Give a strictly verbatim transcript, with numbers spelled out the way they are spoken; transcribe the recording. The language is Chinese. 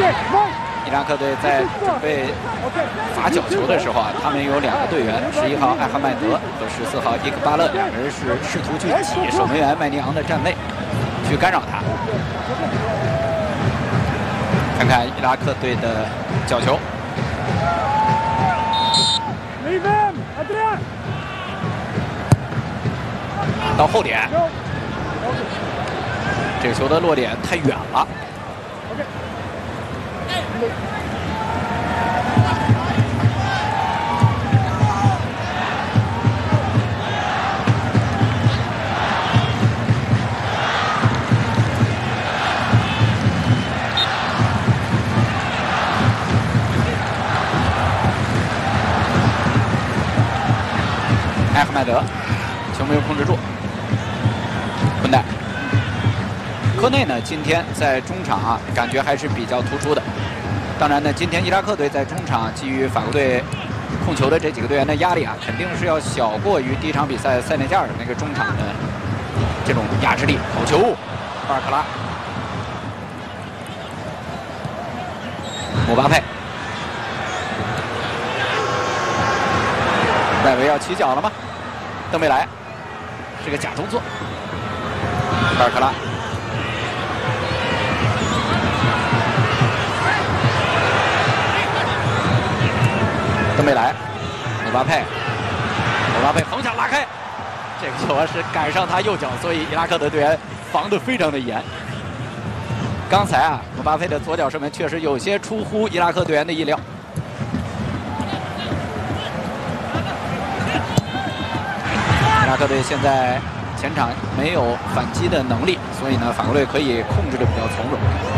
伊拉克队在准备罚角球的时候啊，他们有两个队员，十一号艾哈迈德和十四号伊克巴勒，两人是试图去挤守门员麦尼昂的站位，去干扰他。看看伊拉克队的角球，到后点，这个球的落点太远了。 艾哈迈德，球没有控制住，混蛋。科内呢，今天在中场啊，感觉还是比较突出的。当然呢，今天伊拉克队在中场基于法国队控球的这几个队员的压力啊，肯定是要小过于第一场比赛塞内加尔那个中场的这种压制力。好球，巴尔克拉，姆巴佩，外围要起脚了吗？ 登贝莱是个假动作，巴尔克拉，登贝莱，姆巴佩，姆巴佩横向拉开，这个球是赶上他右脚，所以伊拉克的队员防得非常的严。刚才啊，姆巴佩的左脚射门确实有些出乎伊拉克队员的意料。 伊拉克队现在前场没有反击的能力，所以呢，法国队可以控制的比较从容。